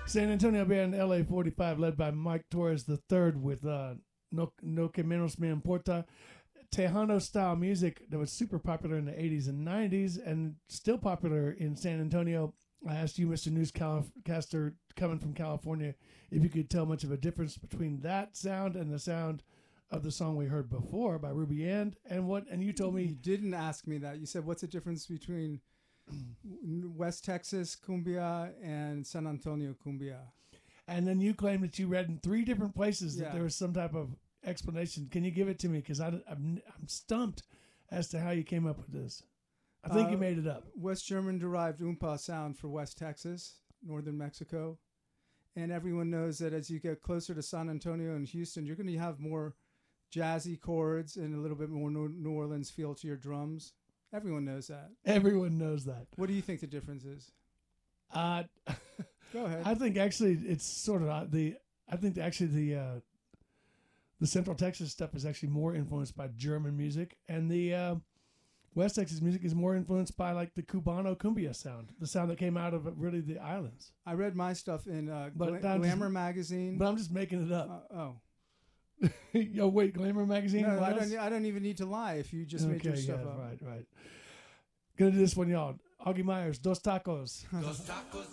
San Antonio band LA 45, led by Mike Torres III, with No Que Menos Me Importa. Tejano style music that was super popular in the 80s and 90s and still popular in San Antonio. I asked you, Mr. Newscaster, coming from California, if you could tell much of a difference between that sound and the sound of the song we heard before by Ruby Ann. And you told me... You didn't ask me that. You said, what's the difference between West Texas cumbia and San Antonio cumbia? And then you claimed that you read in 3 different places that there was some type of explanation. Can you give it to me? Because I'm stumped as to how you came up with this. I think you made it up. West German-derived oompa sound for West Texas, northern Mexico. And everyone knows that as you get closer to San Antonio and Houston, you're going to have more jazzy chords and a little bit more New Orleans feel to your drums. Everyone knows that. Everyone knows that. What do you think the difference is? Go ahead. I think actually it's sort of the Central Texas stuff is actually more influenced by German music, and the West Texas music is more influenced by like the Cubano cumbia sound, the sound that came out of really the islands. I read my stuff in Glamour magazine, but I'm just making it up. Oh, yo, wait, Glamour magazine? No, I don't even need to lie if you just made your stuff up. Right. Gonna do this one, y'all. Augie Myers, Dos Tacos. Dos tacos.